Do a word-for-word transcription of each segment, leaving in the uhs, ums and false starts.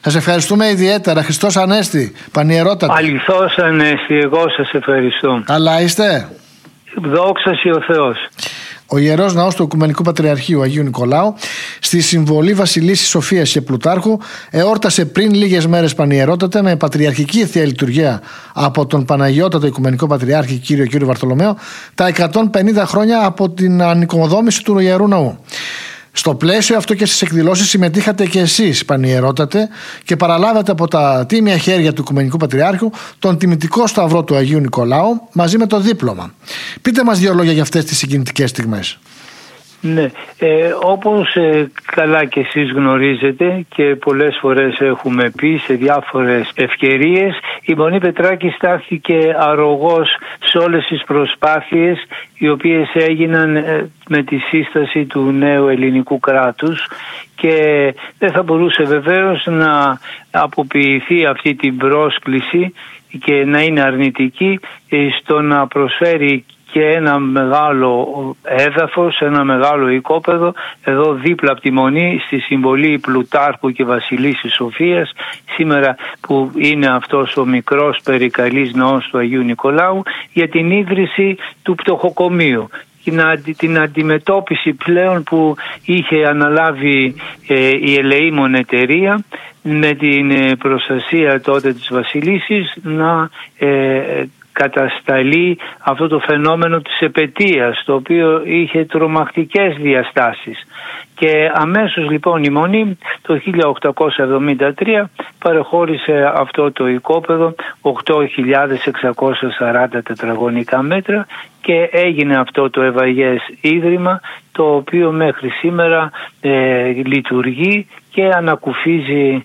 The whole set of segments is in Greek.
Σας ευχαριστούμε ιδιαίτερα. Χριστός Ανέστη, Πανιερότατε. Αληθώς Ανέστη, εγώ σας ευχαριστώ. Καλά είστε? Δόξα σοι ο Θεός. Ο Ιερός Ναός του Οικουμενικού Πατριαρχείου Αγίου Νικολάου, στη συμβολή Βασιλίσσης Σοφίας και Πλουτάρχου, εόρτασε πριν λίγες μέρες, Πανιερότατε, με πατριαρχική θεία λειτουργία από τον Παναγιώτατο Οικουμενικό Πατριάρχη κύριο κύριο Βαρθολομαίο, τα εκατόν πενήντα χρόνια από την ανοικοδόμηση του Ιερού Ναού. Στο πλαίσιο αυτό και στις εκδηλώσεις συμμετείχατε και εσείς, Πανιερότατε, και παραλάβατε από τα τίμια χέρια του Οικουμενικού Πατριάρχου τον τιμητικό σταυρό του Αγίου Νικολάου μαζί με το δίπλωμα. Πείτε μας δύο λόγια για αυτές τις συγκινητικές στιγμές. Ναι, ε, όπως ε, καλά και εσείς γνωρίζετε και πολλές φορές έχουμε πει σε διάφορες ευκαιρίες, η Μονή Πετράκη στάθηκε αρρωγός σε όλες τις προσπάθειες οι οποίες έγιναν ε, με τη σύσταση του νέου ελληνικού κράτους, και δεν θα μπορούσε βεβαίως να αποποιηθεί αυτή την πρόσκληση και να είναι αρνητική στο να προσφέρει και ένα μεγάλο έδαφος, ένα μεγάλο οικόπεδο εδώ δίπλα από τη Μονή, στη συμβολή Πλουτάρχου και Βασιλίσσης Σοφίας, σήμερα που είναι αυτός ο μικρός περικαλής ναός του Αγίου Νικολάου, για την ίδρυση του πτωχοκομείου, την αντιμετώπιση πλέον που είχε αναλάβει ε, η ελεήμων εταιρεία με την προστασία τότε της Βασιλίσσης να ε, κατασταλεί αυτό το φαινόμενο της επετείας, το οποίο είχε τρομακτικές διαστάσεις. Και αμέσως λοιπόν η Μονή το χίλια οκτακόσια εβδομήντα τρία παρεχώρησε αυτό το οικόπεδο, οκτώ χιλιάδες εξακόσια σαράντα τετραγωνικά μέτρα, και έγινε αυτό το ευαγές ίδρυμα, το οποίο μέχρι σήμερα ε, λειτουργεί και ανακουφίζει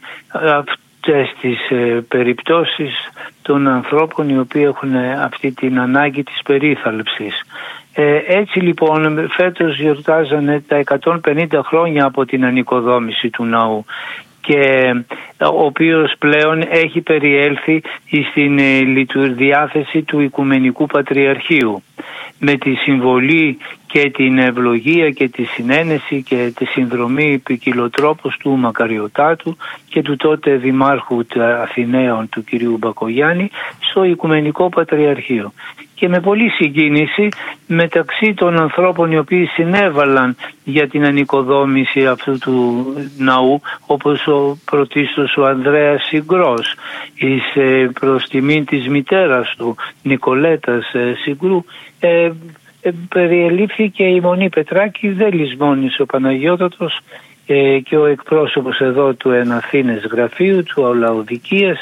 αυτές τις ε, περιπτώσεις των ανθρώπων οι οποίοι έχουν αυτή την ανάγκη της περίθαλψης. Ε, έτσι λοιπόν φέτος γιορτάζανε τα εκατόν πενήντα χρόνια από την ανοικοδόμηση του ναού, και ο οποίος πλέον έχει περιέλθει στην διάθεση του Οικουμενικού Πατριαρχείου, με τη συμβολή και την ευλογία και τη συνένεση και τη συνδρομή ποικιλοτρόπως του Μακαριωτάτου και του τότε Δημάρχου Αθηναίων του κυρίου Μπακογιάννη στο Οικουμενικό Πατριαρχείο. Και με πολλή συγκίνηση μεταξύ των ανθρώπων οι οποίοι συνέβαλαν για την ανοικοδόμηση αυτού του ναού, όπως ο πρωτίστως ο Ανδρέας Συγκρός, εις προς τιμήν της μητέρας του Νικολέτας Συγκρού, ε, ε, περιελήφθηκε η Μονή Πετράκη, δεν λησμόνησε ο Παναγιώτατος ε, και ο εκπρόσωπος εδώ του Εναθήνες γραφείου του Λαοδικίας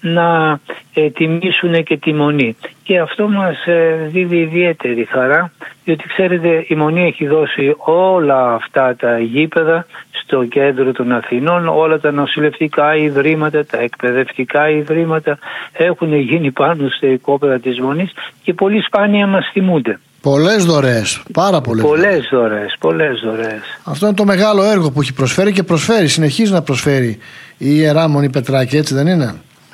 να ε, τιμήσουν και τη Μονή. Και αυτό μας ε, δίδει ιδιαίτερη χαρά, διότι ξέρετε η Μονή έχει δώσει όλα αυτά τα γήπεδα στο κέντρο των Αθηνών, όλα τα νοσηλευτικά ιδρύματα, τα εκπαιδευτικά ιδρύματα έχουν γίνει πάνω στα οικόπεδα της Μονής και πολύ σπάνια μας θυμούνται. Πολλές δωρεές, πάρα πολλές. Πολλές δωρεές, πολλές δωρεές. Αυτό είναι το μεγάλο έργο που έχει προσφέρει και προσφέρει, συνεχίζει να προσφέρει η Ιερά Μονή Πετράκη, έτσι δεν είναι?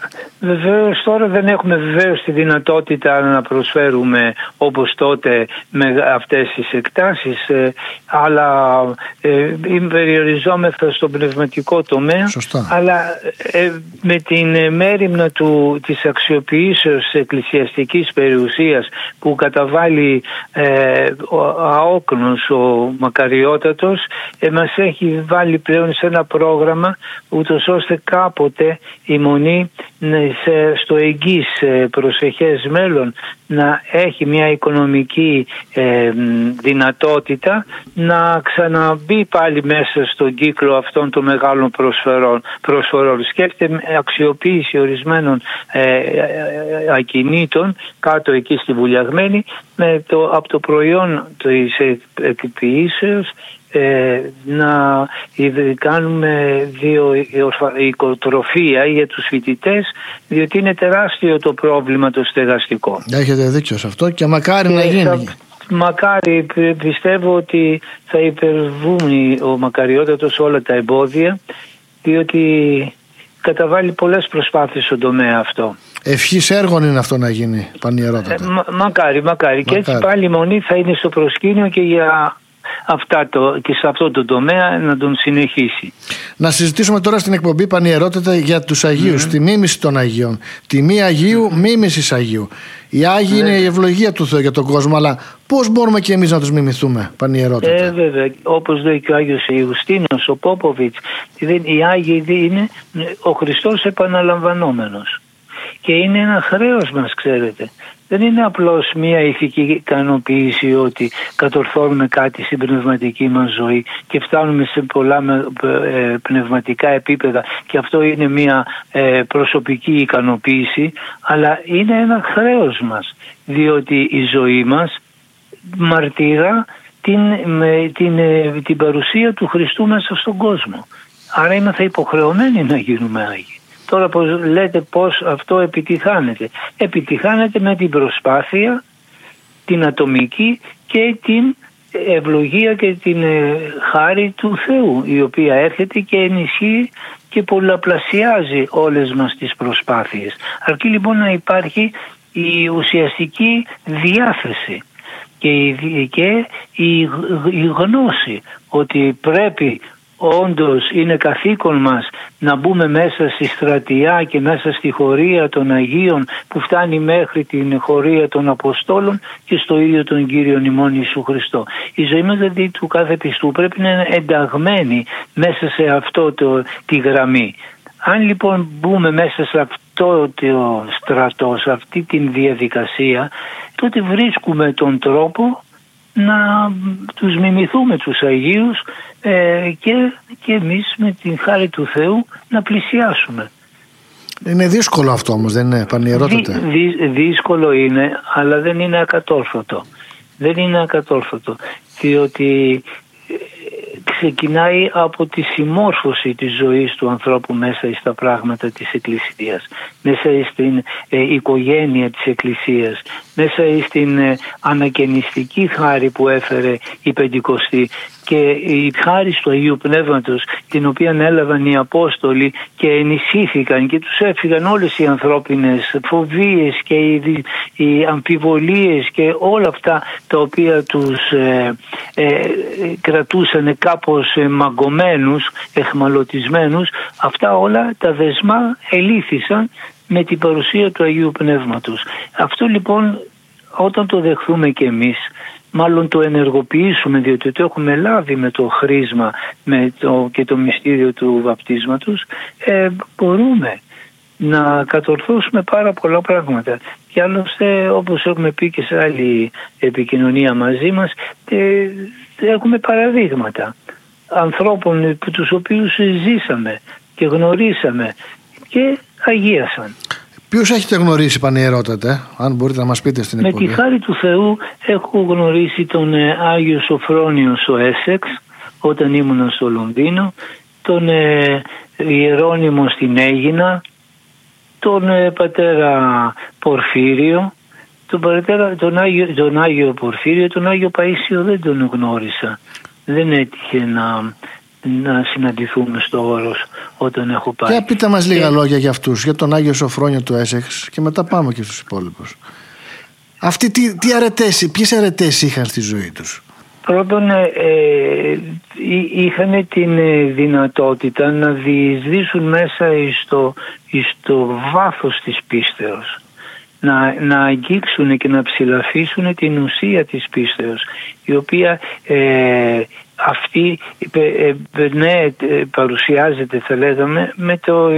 Βεβαίως τώρα δεν έχουμε βεβαίως τη δυνατότητα να προσφέρουμε όπως τότε με αυτές τις εκτάσεις, ε, αλλά ε, περιοριζόμεθα στον πνευματικό τομέα. Σωστά. Αλλά ε, με την μέριμνα του, της αξιοποιήσεως της εκκλησιαστικής περιουσίας που καταβάλει ε, ο αόκνος ο Μακαριώτατος, ε, μας έχει βάλει πλέον σε ένα πρόγραμμα ούτως ώστε κάποτε η Μονή στο εγγύς προσεχές μέλλον να έχει μια οικονομική ε, δυνατότητα να ξαναμπεί πάλι μέσα στον κύκλο αυτών των μεγάλων προσφορών. προσφορών. Σκέφτε αξιοποίηση ορισμένων ε, ακινήτων κάτω εκεί στη Βουλιαγμένη με το, από το προϊόν της εκποιήσεως Ε, να κάνουμε δύο οικοτροφία για τους φοιτητές, διότι είναι τεράστιο το πρόβλημα το στεγαστικό. Έχετε δίκιο σε αυτό και μακάρι και να γίνει. Θα, μακάρι, πιστεύω ότι θα υπερβούν ο Μακαριώτατος όλα τα εμπόδια, διότι καταβάλει πολλές προσπάθειες στον τομέα αυτό. Ευχής έργων είναι αυτό να γίνει, Πανιερότατα. Ε, μα, μακάρι, μακάρι, μακάρι. Και έτσι πάλι η Μονή θα είναι στο προσκήνιο και για αυτά το, και σε αυτό το τομέα να τον συνεχίσει. Να συζητήσουμε τώρα στην εκπομπή Πανιερότητα για τους Αγίους, mm. τη μίμηση των Αγίων. Τιμή Αγίου, mm. μίμησης Αγίου. Οι Άγιοι mm. είναι η ευλογία του Θεού για τον κόσμο, αλλά πώς μπορούμε και εμείς να τους μιμηθούμε, Πανιερότητα? Ε, βέβαια, όπως λέει και ο Άγιος Ιουστίνος, ο Πόποβιτς, οι Άγιοι είναι ο Χριστός επαναλαμβανόμενος. Και είναι ένα χρέος μας, ξέρετε. Δεν είναι απλώς μια ηθική ικανοποίηση ότι κατορθώνουμε κάτι στην πνευματική μας ζωή και φτάνουμε σε πολλά πνευματικά επίπεδα και αυτό είναι μια προσωπική ικανοποίηση, αλλά είναι ένα χρέος μας, διότι η ζωή μας μαρτυρά την, την, την παρουσία του Χριστού μέσα στον κόσμο. Άρα είμαστε υποχρεωμένοι να γίνουμε Άγιοι. Τώρα πως λέτε πως αυτό επιτυχάνεται. Επιτυχάνεται με την προσπάθεια, την ατομική και την ευλογία και την χάρη του Θεού, η οποία έρχεται και ενισχύει και πολλαπλασιάζει όλες μας τις προσπάθειες. Αρκεί λοιπόν να υπάρχει η ουσιαστική διάθεση και η, και η, η γνώση ότι πρέπει όντως είναι καθήκον μας να μπούμε μέσα στη στρατιά και μέσα στη χωρία των Αγίων που φτάνει μέχρι την χωρία των Αποστόλων και στο ίδιο τον Κύριον ημών Ιησού Χριστό. Η ζωή μας δηλαδή του κάθε πιστού πρέπει να είναι ενταγμένη μέσα σε αυτό το, τη γραμμή. Αν λοιπόν μπούμε μέσα σε αυτό το στρατό, σε αυτή την διαδικασία, τότε βρίσκουμε τον τρόπο να τους μιμηθούμε τους Αγίους ε, και, και εμείς με την χάρη του Θεού να πλησιάσουμε. Είναι δύσκολο αυτό όμως, δεν είναι, Πανιερότητα? Δύ, δύ, δύσκολο είναι, αλλά δεν είναι ακατόρθωτο. Δεν είναι ακατόρθωτο, διότι ξεκινάει από τη συμμόρφωση της ζωής του ανθρώπου μέσα στα πράγματα της Εκκλησίας, μέσα στην ε, οικογένεια της Εκκλησίας, μέσα στην ε, ανακαινιστική χάρη που έφερε η Πεντηκοστή και η χάρη του Αγίου Πνεύματος, την οποία έλαβαν οι Απόστολοι και ενισχύθηκαν και τους έφυγαν όλες οι ανθρώπινες φοβίες και οι, οι αμφιβολίες και όλα αυτά τα οποία τους ε, ε, κρατούσαν κάπως ε, μαγκωμένους, εχμαλωτισμένους. Αυτά όλα τα δεσμά ελήφθησαν με την παρουσία του Αγίου Πνεύματος. Αυτό λοιπόν όταν το δεχθούμε και εμείς, μάλλον το ενεργοποιήσουμε, διότι το έχουμε λάβει με το χρήσμα με το, και το μυστήριο του βαπτίσματος, ε, μπορούμε να κατορθώσουμε πάρα πολλά πράγματα. Και άλλωστε, όπως έχουμε πει και σε άλλη επικοινωνία μαζί μας, ε, έχουμε παραδείγματα ανθρώπων που τους οποίους ζήσαμε και γνωρίσαμε και αγίασαν. Ποιους έχετε γνωρίσει, Πανιερότητα, αν μπορείτε να μας πείτε στην εκπομπή? Με τη χάρη του Θεού έχω γνωρίσει τον ε, Άγιο Σοφρόνιο στο Έσεξ όταν ήμουν στο Λονδίνο, τον ε, Ιερώνυμο στην Αίγινα, τον ε, πατέρα Πορφύριο, τον, πατέρα, τον, Άγιο, τον Άγιο Πορφύριο, τον Άγιο Παΐσιο δεν τον γνώρισα. Δεν έτυχε να... να συναντηθούμε στο Όρος όταν έχω πάει. Για πείτε μας λίγα και... λόγια για αυτούς, για τον Άγιο Σοφρόνιο του Έσεξ και μετά πάμε και στους υπόλοιπους. Αυτοί τι, τι αρετές, ποιες αρετές είχαν στη ζωή τους? Πρώτον ε, ε, είχαν την δυνατότητα να διεισδύσουν μέσα στο, στο βάθος της πίστεως, να, να αγγίξουν και να ψηλαφίσουν την ουσία της πίστεως, η οποία ε, αυτή ναι, παρουσιάζεται, θα λέγαμε, με το,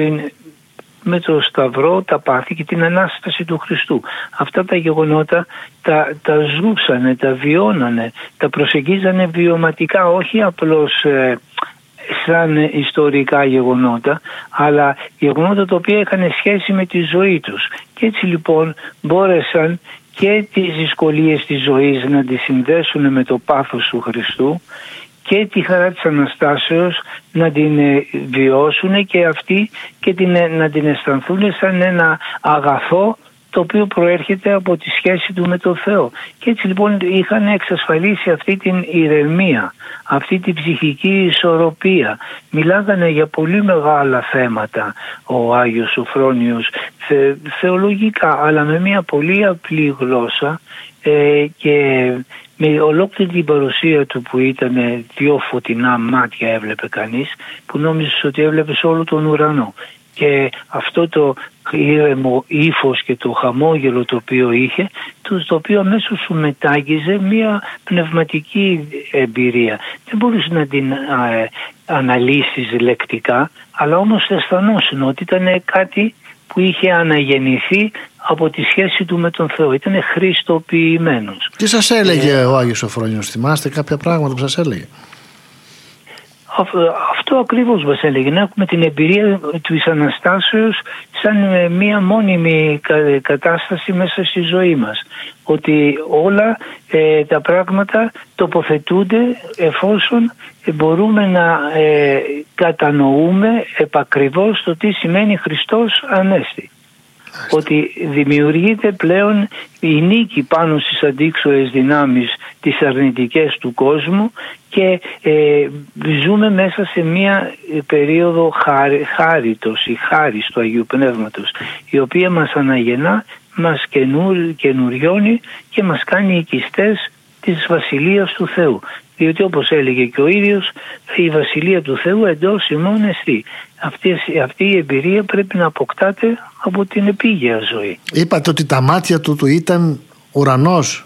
με το Σταυρό, τα πάθη και την Ανάσταση του Χριστού. Αυτά τα γεγονότα τα, τα ζούσανε, τα βιώνανε, τα προσεγγίζανε βιωματικά, όχι απλώς ε, σαν ιστορικά γεγονότα, αλλά γεγονότα τα οποία είχαν σχέση με τη ζωή τους. Και έτσι λοιπόν μπόρεσαν και τις δυσκολίες της ζωής να τις συνδέσουν με το πάθος του Χριστού και τη χαρά της Αναστάσεως να την βιώσουν και αυτοί και την, να την αισθανθούν σαν ένα αγαθό το οποίο προέρχεται από τη σχέση του με τον Θεό. Και έτσι λοιπόν είχαν εξασφαλίσει αυτή την ηρεμία, αυτή την ψυχική ισορροπία. Μιλάγανε για πολύ μεγάλα θέματα ο Άγιος Σοφρόνιος θε, θεολογικά, αλλά με μια πολύ απλή γλώσσα ε, και με ολόκληρη την παρουσία του που ήταν δύο φωτεινά μάτια έβλεπε κανείς, που νόμιζες ότι έβλεπες όλο τον ουρανό. Και αυτό το ήρεμο ύφος και το χαμόγελο το οποίο είχε, το οποίο αμέσως σου μετάγγιζε μια πνευματική εμπειρία. Δεν μπορείς να την α, ε, αναλύσεις λεκτικά, αλλά όμως αισθανόσουν ότι ήταν κάτι που είχε αναγεννηθεί από τη σχέση του με τον Θεό. Ήταν χριστοποιημένος. Τι σας έλεγε ε, ο Άγιος Σωφρόνιος, θυμάστε κάποια πράγματα που σας έλεγε? Αυτό ακριβώς μας έλεγε, να έχουμε την εμπειρία της Αναστάσεως σαν μία μόνιμη κατάσταση μέσα στη ζωή μας. Ότι όλα ε, τα πράγματα τοποθετούνται εφόσον μπορούμε να ε, κατανοούμε επακριβώς το τι σημαίνει Χριστός Ανέστη. Ότι δημιουργείται πλέον η νίκη πάνω στις αντίξωες δυνάμεις τις αρνητικές του κόσμου και ε, ζούμε μέσα σε μια περίοδο χάρι, χάριτος ή χάρις του Αγίου Πνεύματος, η οποία μας αναγεννά, μας καινουρ, καινουριώνει και μας κάνει οικιστές της Βασιλείας του Θεού. Διότι όπως έλεγε και ο ίδιος, η Βασιλεία του Θεού εντός ημών εστί. Αυτή, αυτή η εμπειρία πρέπει να αποκτάται από την επίγεια ζωή. Είπατε ότι τα μάτια του, του ήταν ουρανός.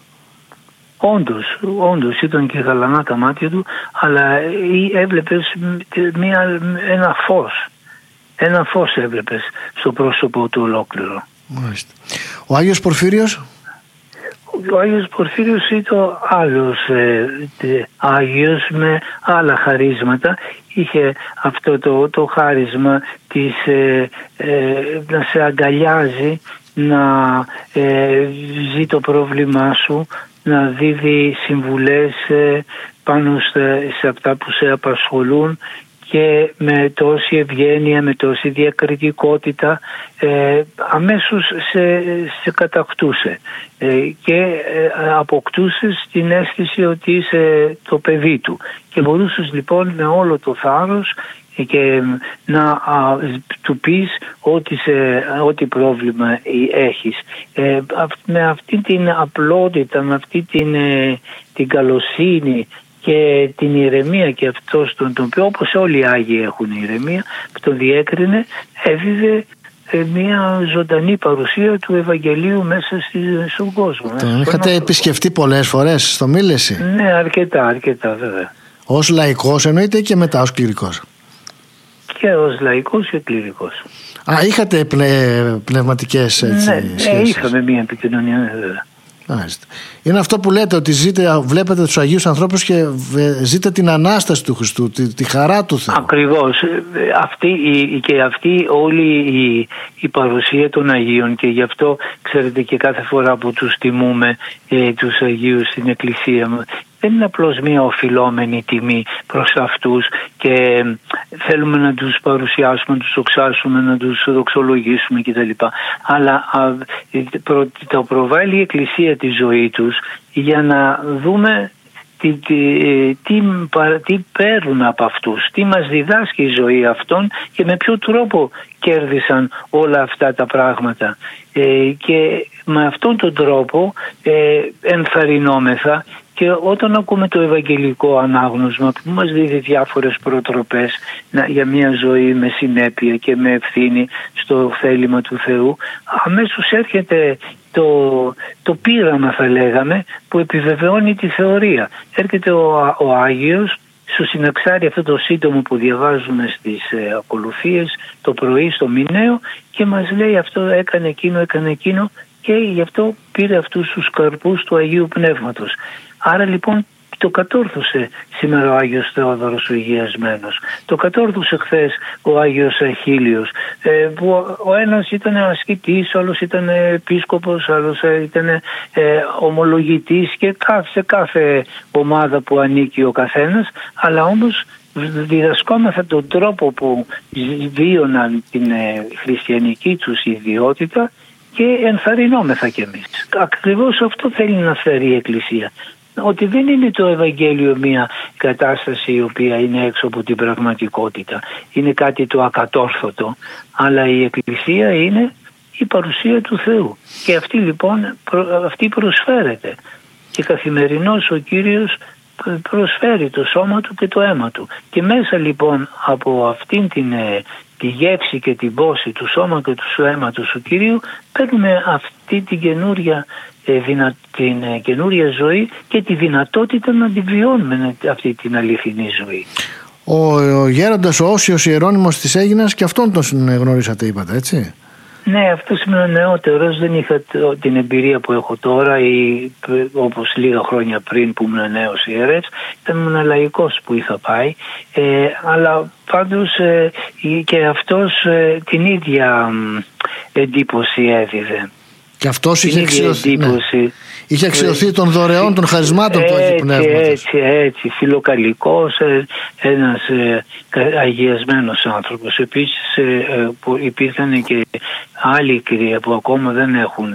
Όντως, όντως ήταν και γαλανά τα μάτια του, αλλά έβλεπες μια, ένα φως. Ένα φως έβλεπες στο πρόσωπο του ολόκληρο. Μάλιστα. Ο Άγιος Πορφύριος? Ο Άγιος Πορφύριος ήταν άλλος ε, Άγιος με άλλα χαρίσματα. Είχε αυτό το, το χάρισμα της, ε, ε, να σε αγκαλιάζει, να ε, ζει το πρόβλημά σου, να δίδει συμβουλές ε, πάνω σε, σε αυτά που σε απασχολούν, και με τόση ευγένεια, με τόση διακριτικότητα ε, αμέσως σε, σε κατακτούσε ε, και ε, αποκτούσες την αίσθηση ότι είσαι το παιδί του και μπορούσες λοιπόν με όλο το θάρρος και να α, του πεις ό,τι, σε, ό,τι πρόβλημα έχεις. Ε, με αυτή την απλότητα, με αυτή την, ε, την καλοσύνη και την ηρεμία, και αυτός τον, τον οποίο όπως όλοι οι Άγιοι έχουν ηρεμία, που τον διέκρινε, έδιδε μια ζωντανή παρουσία του Ευαγγελίου μέσα στη, στον κόσμο. Τον είχατε στον επισκεφτεί πολλές φορές στο Μήλεση? Ναι, αρκετά, αρκετά βέβαια. Ως λαϊκός εννοείται και μετά ως κληρικός? Και ως λαϊκός και κληρικός. Α, είχατε πνε, πνευματικές έτσι, ναι, σχέσεις? Ναι, είχαμε μια επικοινωνία, ναι, βέβαια. Μάλιστα. Είναι αυτό που λέτε, ότι ζείτε, βλέπετε τους Αγίους ανθρώπους και ζείτε την Ανάσταση του Χριστού, τη, τη χαρά του Θεού. Ακριβώς. Αυτή, και αυτή όλη η, η παρουσία των Αγίων, και γι' αυτό ξέρετε και κάθε φορά που τους τιμούμε ε, τους Αγίους στην Εκκλησία μας, δεν είναι απλώς μια οφειλόμενη τιμή προς αυτούς και θέλουμε να τους παρουσιάσουμε, να τους δοξάσουμε, να τους δοξολογήσουμε κτλ. Αλλά α, προ, το προβάλλει η Εκκλησία τη ζωή τους για να δούμε τι, τι, τι, τι παίρνουν από αυτούς, τι μας διδάσκει η ζωή αυτών και με ποιο τρόπο κέρδισαν όλα αυτά τα πράγματα. Ε, και με αυτόν τον τρόπο ε, ενθαρρυνόμεθα. Και όταν ακούμε το Ευαγγελικό ανάγνωσμα που μας δίδει διάφορες προτροπές για μια ζωή με συνέπεια και με ευθύνη στο θέλημα του Θεού, αμέσως έρχεται το, το πείραμα, θα λέγαμε, που επιβεβαιώνει τη θεωρία. Έρχεται ο, ο Άγιος, σου συναξάρει αυτό το σύντομο που διαβάζουμε στις ε, ακολουθίες το πρωί στο μηναίο και μας λέει αυτό έκανε εκείνο, έκανε εκείνο, και γι' αυτό πήρε αυτούς τους καρπούς του Αγίου Πνεύματος. Άρα λοιπόν το κατόρθωσε σήμερα ο Άγιος Θεόδωρος ο Υγειασμένος. Το κατόρθωσε χθες ο Άγιος Αχίλιος, ε, που ο ένας ήταν ασκητής, ο άλλος ήταν επίσκοπος, ο άλλος ήταν ε, ομολογητής, και σε κάθε ομάδα που ανήκει ο καθένας, αλλά όμως διδασκόμεθα τον τρόπο που βίωναν την ε, χριστιανική τους ιδιότητα και ενθαρρυνόμεθα κι εμείς. Ακριβώς αυτό θέλει να φέρει η Εκκλησία. Ότι δεν είναι το Ευαγγέλιο μια κατάσταση η οποία είναι έξω από την πραγματικότητα. Είναι κάτι το ακατόρθωτο. Αλλά η Εκκλησία είναι η παρουσία του Θεού. Και αυτή λοιπόν αυτή προσφέρεται. και καθημερινώς ο Κύριος προσφέρει το σώμα του και το αίμα του. Και μέσα λοιπόν από αυτήν την τη γεύση και την πόση του σώμα και του αίματος του Κυρίου παίρνουμε αυτή την καινούρια, την καινούρια ζωή και τη δυνατότητα να τη βιώνουμε αυτή την αληθινή ζωή. Ο, ο γέροντας ο Όσιος Ιερώνυμος της Αίγινας, και αυτόν τον γνωρίσατε, είπατε, έτσι? Ναι, αυτός ήμουν νεότερος, δεν είχα την εμπειρία που έχω τώρα ή όπως λίγα χρόνια πριν που ήμουν νέος ιερεύς. Ήταν ήμουν λαϊκός που είχα πάει, ε, αλλά πάντως ε, και αυτός ε, την ίδια εντύπωση έδιδε. Και αυτός είχε αξιωθεί, ναι. είχε αξιωθεί των δωρεών των χαρισμάτων του Αγίου Πνεύματος. Έτσι, έτσι, φιλοκαλικός, ένας αγιασμένος άνθρωπος. Επίσης υπήρχαν και άλλοι κύριοι που ακόμα δεν έχουν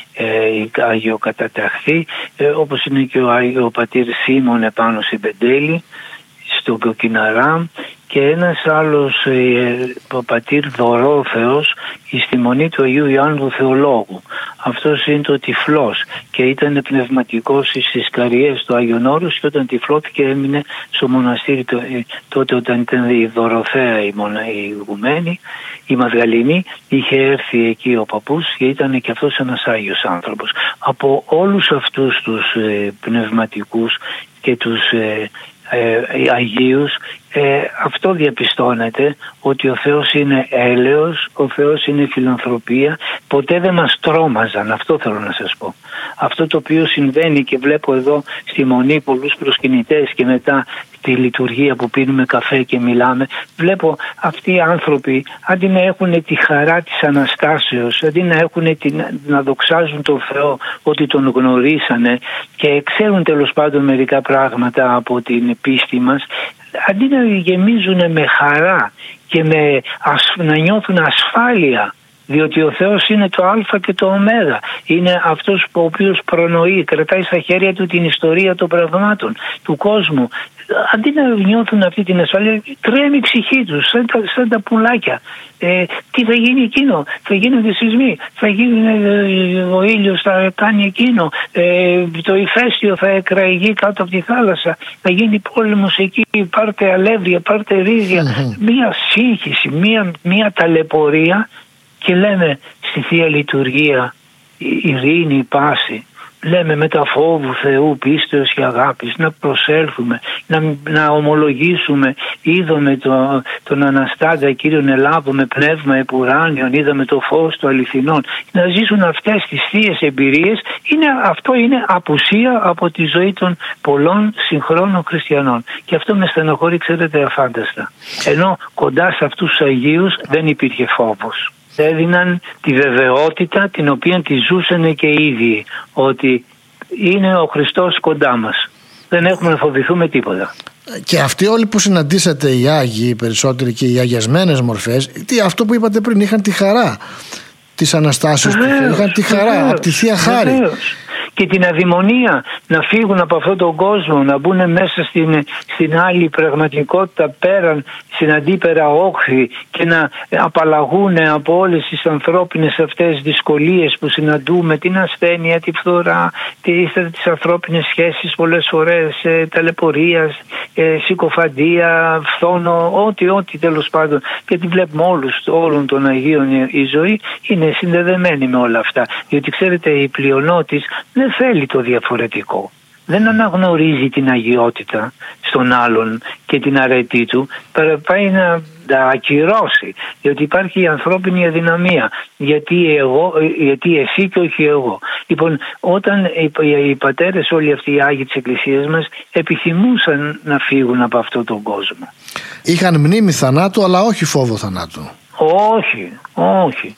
αγιοκαταταχθεί, όπως είναι και ο, ο πατήρ Σίμων επάνω στην Πεντέλη, στο Κοκκιναρά, και ένας άλλος ε, ο πατήρ Δωρόθεος στη μονή του Αγίου Ιωάννου του Θεολόγου. Αυτός είναι το τυφλός και ήταν πνευματικός στις Καριές του Άγιον Όρους, και όταν τυφλώθηκε έμεινε στο μοναστήρι το, ε, τότε όταν ήταν η Δωροθέα η, μονα, η ηγουμένη, η Μαργαληνή, είχε έρθει εκεί ο παππούς και ήταν και αυτός ένας Άγιος άνθρωπος. Από όλους αυτούς τους ε, πνευματικούς και τους ε, Ε, Αγίους, ε, αυτό διαπιστώνεται, ότι ο Θεός είναι έλεος, ο Θεός είναι φιλανθρωπία, ποτέ δεν μας τρόμαζαν, αυτό θέλω να σας πω. Αυτό το οποίο συμβαίνει και βλέπω εδώ στη Μονή πολλούς προσκυνητές και μετά τη λειτουργία που πίνουμε καφέ και μιλάμε, βλέπω αυτοί οι άνθρωποι αντί να έχουν τη χαρά της Αναστάσεως, αντί να, έχουν την, να δοξάζουν τον Θεό ότι τον γνωρίσανε και ξέρουν τέλος πάντων μερικά πράγματα από την πίστη μας, αντί να γεμίζουν με χαρά και με, να νιώθουν ασφάλεια, διότι ο Θεός είναι το Α και το Ω. Είναι αυτός ο οποίος προνοεί, κρατάει στα χέρια του την ιστορία των πραγμάτων, του κόσμου. Αντί να νιώθουν αυτή την ασφάλεια, τρέμει η ψυχή τους σαν τα, σαν τα πουλάκια. Ε, τι θα γίνει εκείνο, θα γίνονται σεισμοί, θα γίνει, ε, ο ήλιος θα κάνει εκείνο, ε, το ηφαίστειο θα εκραγεί κάτω από τη θάλασσα, θα γίνει πόλεμος εκεί, πάρτε αλεύρια, πάρτε ρύζια. Mm-hmm. Μία σύγχυση, μία, μία ταλαιπωρία. Και λέμε στη Θεία Λειτουργία ειρήνη, πάση. Λέμε με τα φόβου Θεού, πίστεως και αγάπης να προσέλθουμε, να, να ομολογήσουμε. Είδαμε το, τον Αναστάντα Κύριον Ελλάδο με πνεύμα επουράνιον, είδαμε το φως του αληθινών. Να ζήσουν αυτές τις θείες εμπειρίες, είναι, αυτό είναι απουσία από τη ζωή των πολλών συγχρόνων χριστιανών. Και αυτό με στενοχωρεί, ξέρετε, αφάνταστα. Ενώ κοντά σε αυτούς τους Αγίους δεν υπήρχε φόβος. Έδιναν τη βεβαιότητα την οποία τη ζούσαν και οι ίδιοι, ότι είναι ο Χριστός κοντά μας. Δεν έχουμε να φοβηθούμε τίποτα. Και αυτοί όλοι που συναντήσατε, οι Άγιοι, οι περισσότεροι και οι αγιασμένες μορφές, τι, αυτό που είπατε πριν, είχαν τη χαρά της Αναστάσεως του Θεού, είχαν τη χαρά, βεβαίως, από τη Θεία Χάρη. Βεβαίως. Και την αδειμονία να φύγουν από αυτόν τον κόσμο, να μπουν μέσα στην, στην άλλη πραγματικότητα πέραν, στην αντίπερα όχθη, και να απαλλαγούν από όλες τις ανθρώπινες αυτές δυσκολίες που συναντούμε, την ασθένεια, τη φθορά, τις, τις ανθρώπινες σχέσεις πολλές φορές, ε, ταλαιπωρία, ε, συκοφαντία, φθόνο, ό,τι, ό,τι τέλος πάντων. Και τη βλέπουμε όλους, όλων των Αγίων η ζωή είναι συνδεδεμένη με όλα αυτά. Διότι ξέρετε, η πλειονότης δεν θέλει το διαφορετικό. Δεν αναγνωρίζει την αγιότητα στον άλλον και την αρετή του, πάει να τα ακυρώσει, διότι υπάρχει η ανθρώπινη αδυναμία. Γιατί, εγώ, γιατί εσύ και όχι εγώ. Λοιπόν, όταν οι πατέρες, όλοι αυτοί οι Άγιοι της Εκκλησίας μας, επιθυμούσαν να φύγουν από αυτόν τον κόσμο. Είχαν μνήμη θανάτου, αλλά όχι φόβο θανάτου. Όχι, όχι.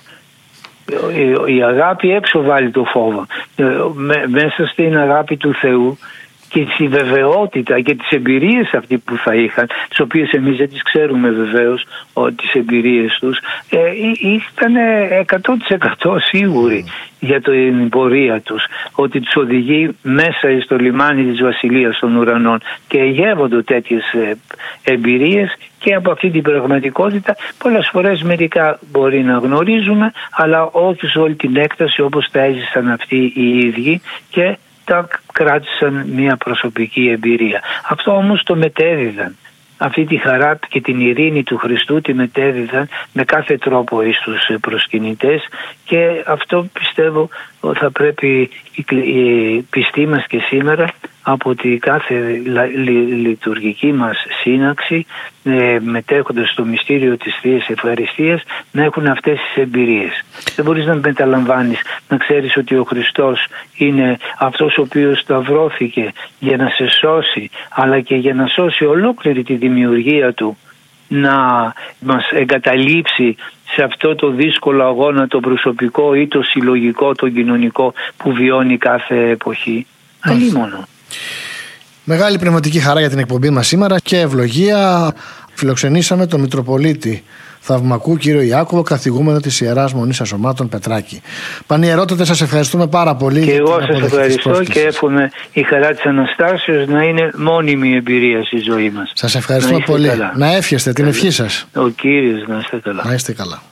Η αγάπη έξω βάλει το φόβο. Μέσα στην αγάπη του Θεού και στη βεβαιότητα και τις εμπειρίες αυτοί που θα είχαν, τις οποίες εμείς δεν τις ξέρουμε βεβαίως, τις εμπειρίες τους, ε, ήταν εκατό τοις εκατό σίγουροι για την πορεία τους, ότι τους οδηγεί μέσα στο λιμάνι της Βασιλείας των Ουρανών, και γεύονται τέτοιες εμπειρίες και από αυτή την πραγματικότητα. Πολλές φορές μερικά μπορεί να γνωρίζουμε, αλλά όχι σε όλη την έκταση όπως τα έζησαν αυτοί οι ίδιοι, και τα κράτησαν μια προσωπική εμπειρία. Αυτό όμως το μετέδιδαν. Αυτή τη χαρά και την ειρήνη του Χριστού τη μετέδιδαν με κάθε τρόπο εις τους προσκυνητές, και αυτό πιστεύω θα πρέπει η πιστή μας και σήμερα από τη κάθε λειτουργική μας σύναξη, ε, μετέχοντας στο μυστήριο της Θείας Ευχαριστίας, να έχουν αυτές τις εμπειρίες. Δεν μπορείς να μεταλαμβάνεις, να ξέρεις ότι ο Χριστός είναι αυτός ο οποίος σταυρώθηκε για να σε σώσει, αλλά και για να σώσει ολόκληρη τη δημιουργία του, να μας εγκαταλείψει σε αυτό το δύσκολο αγώνα, το προσωπικό ή το συλλογικό, το κοινωνικό που βιώνει κάθε εποχή. Αλλήμονο. Μεγάλη πνευματική χαρά για την εκπομπή μας σήμερα και ευλογία. Φιλοξενήσαμε τον Μητροπολίτη Θαυμακού κύριο Ιάκωβο, καθηγούμενο της Ιεράς Μονής Ασωμάτων Πετράκη. Πανιερότατε, σας ευχαριστούμε πάρα πολύ. Και εγώ σας ευχαριστώ και εύχομαι η χαρά της Αναστάσεως να είναι μόνιμη εμπειρία στη ζωή μας. Σας ευχαριστούμε να πολύ. Καλά. Να εύχεστε την ευχή σας. Ο Κύριος να είστε καλά. Να είστε καλά.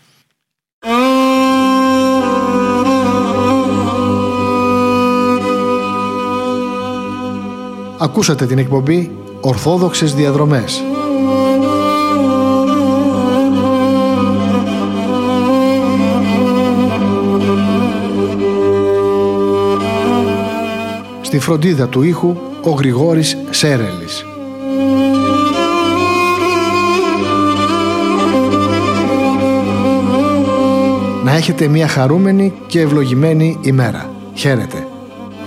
Ακούσατε την εκπομπή Ορθόδοξες Διαδρομές. Στη φροντίδα του ήχου ο Γρηγόρης Σέρελης. Να έχετε μια χαρούμενη και ευλογημένη ημέρα. Χαίρετε.